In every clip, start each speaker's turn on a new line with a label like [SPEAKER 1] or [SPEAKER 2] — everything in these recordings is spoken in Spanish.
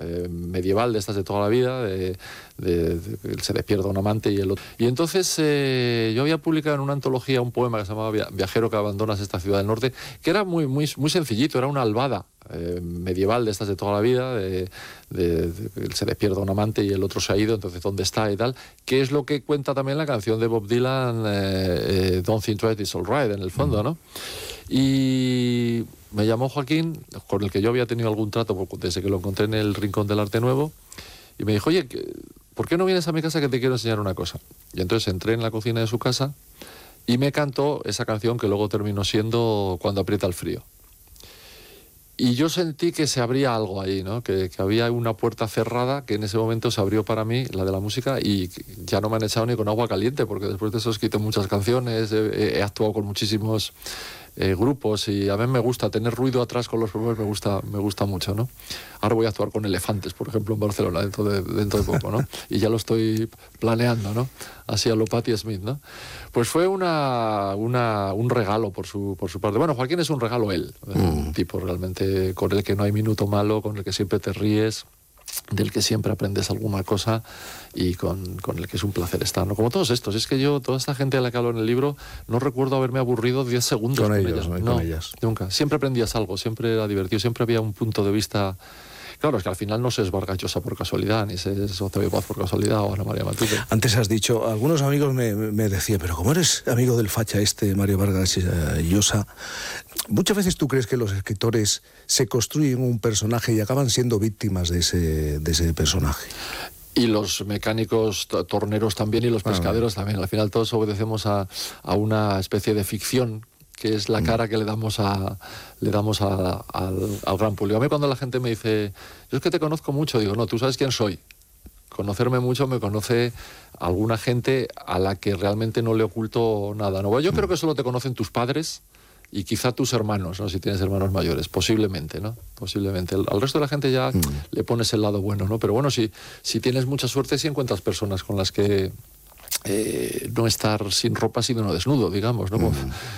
[SPEAKER 1] medieval de estas de toda la vida, se le pierde un amante y el otro. Y entonces yo había publicado en una antología un poema que se llamaba Viajero que abandonas esta ciudad del norte, que era muy, muy, muy sencillito, era una albada medieval de estas de toda la vida, se le pierde un amante y el otro se ha ido, entonces ¿dónde está? Y tal, que es lo que cuenta también la canción de Bob Dylan, Don't Think Twice It's All Right, en el fondo, ¿no? Y me llamó Joaquín, con el que yo había tenido algún trato desde que lo encontré en el Rincón del Arte Nuevo, y me dijo, oye, ¿por qué no vienes a mi casa que te quiero enseñar una cosa? Y entonces entré en la cocina de su casa y me cantó esa canción que luego terminó siendo Cuando aprieta el frío. Y yo sentí que se abría algo ahí, ¿no? Que había una puerta cerrada que en ese momento se abrió para mí, la de la música, y ya no me han echado ni con agua caliente, porque después de eso he escrito muchas canciones, he actuado con muchísimos grupos, y a mí me gusta tener ruido atrás con los poemas, me gusta mucho, ¿no? Ahora voy a actuar con Elefantes, por ejemplo, en Barcelona dentro de poco, ¿no? Y ya lo estoy planeando, ¿no? Así a lo Patti Smith, ¿no? Pues fue un regalo por su parte. Bueno, Joaquín es un regalo él, un tipo realmente con el que no hay minuto malo, con el que siempre te ríes, del que siempre aprendes alguna cosa y con el que es un placer estar, ¿no? Como todos estos. Es que yo, toda esta gente a la que hablo en el libro, no recuerdo haberme aburrido 10 segundos con ellos. No, con ellas. Nunca. Siempre aprendías algo, siempre era divertido, siempre había un punto de vista. Claro, es que al final no se es Vargas Llosa por casualidad, ni se es Octavio Paz por casualidad o Ana María Matute.
[SPEAKER 2] Antes has dicho, algunos amigos me decían, pero ¿cómo eres amigo del facha Mario Vargas Llosa? Muchas veces tú crees que los escritores se construyen un personaje y acaban siendo víctimas de ese personaje.
[SPEAKER 1] Y los mecánicos torneros también, y los pescaderos también. Al final todos obedecemos a una especie de ficción, que es la cara que le damos al gran público. A mí cuando la gente me dice, yo es que te conozco mucho, digo, no, tú sabes quién soy. Conocerme mucho me conoce alguna gente a la que realmente no le oculto nada, ¿no? Bueno, yo creo que solo te conocen tus padres y quizá tus hermanos, ¿no? Si tienes hermanos mayores, posiblemente, ¿no? Posiblemente. Al resto de la gente ya le pones el lado bueno, ¿no? Pero bueno, si tienes mucha suerte, si encuentras personas con las que no estar sin ropa, sino no desnudo, digamos, ¿no?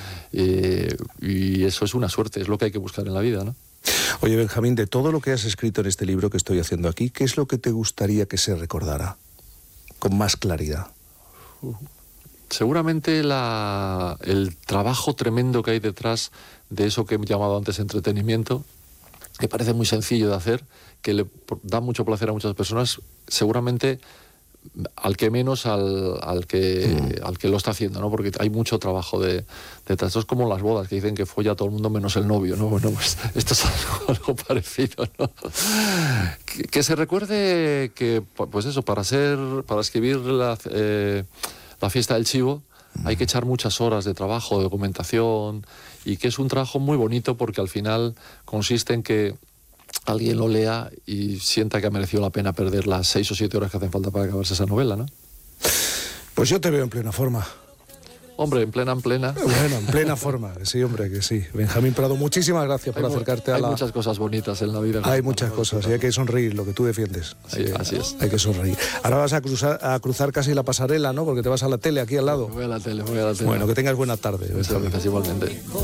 [SPEAKER 1] Y eso es una suerte, es lo que hay que buscar en la vida, ¿no?
[SPEAKER 2] Oye, Benjamín, de todo lo que has escrito en este libro que estoy haciendo aquí, ¿qué es lo que te gustaría que se recordara con más claridad?
[SPEAKER 1] Seguramente el trabajo tremendo que hay detrás de eso que he llamado antes entretenimiento, que parece muy sencillo de hacer, que le da mucho placer a muchas personas, seguramente al que menos al que lo está haciendo, ¿no? Porque hay mucho trabajo detrás. Esto es como las bodas, que dicen que folla todo el mundo menos el novio, ¿no? Bueno, pues esto es algo parecido, ¿no? Que se recuerde que, pues eso, para escribir la fiesta del chivo hay que echar muchas horas de trabajo, de documentación, y que es un trabajo muy bonito porque al final consiste en que alguien lo lea y sienta que ha merecido la pena perder las 6 o 7 horas que hacen falta para acabarse esa novela, ¿no?
[SPEAKER 2] Pues yo te veo en plena forma.
[SPEAKER 1] Hombre, en plena.
[SPEAKER 2] Bueno, en plena forma, que sí, hombre, que sí. Benjamín Prado, muchizísimas gracias por acercarte a la...
[SPEAKER 1] Hay muchas cosas bonitas en la vida.
[SPEAKER 2] Hay muchas cosas, y hay que sonreír, lo que tú defiendes.
[SPEAKER 1] Sí, así es.
[SPEAKER 2] Hay que sonreír. Ahora vas a cruzar casi la pasarela, ¿no? Porque te vas a la tele aquí al lado.
[SPEAKER 1] Voy a la tele.
[SPEAKER 2] Bueno, que tengas buena tarde.
[SPEAKER 1] Muchas gracias, igualmente.